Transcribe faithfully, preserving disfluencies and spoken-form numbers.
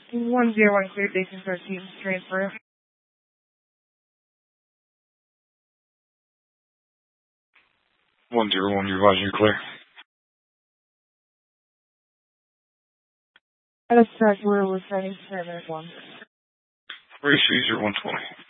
one zero one clear, station thirteen, transfer. one zero one, you're advising you're clear. Let's start, we're returning service one. Race user one twenty.